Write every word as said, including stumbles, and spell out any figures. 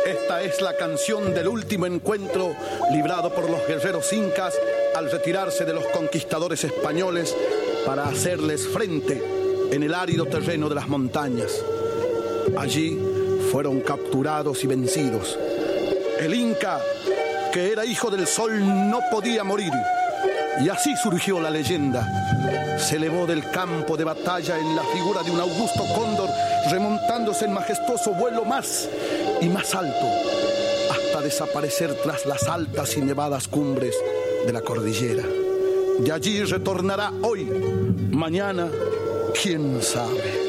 Esta es la canción del último encuentro librado por los guerreros incas al retirarse de los conquistadores españoles para hacerles frente en el árido terreno de las montañas. Allí fueron capturados y vencidos. El Inca, que era hijo del sol, no podía morir. Y así surgió la leyenda. Se elevó del campo de batalla en la figura de un augusto cóndor, remontándose en majestuoso vuelo más y más alto, hasta desaparecer tras las altas y nevadas cumbres de la cordillera. De allí retornará hoy, mañana, quién sabe.